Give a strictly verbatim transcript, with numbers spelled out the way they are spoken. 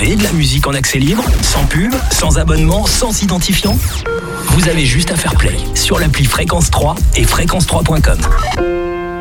avez de la musique en accès libre, sans pub, sans abonnement, sans identifiant? Vous avez juste à faire play sur l'appli Fréquence trois et fréquence trois point com.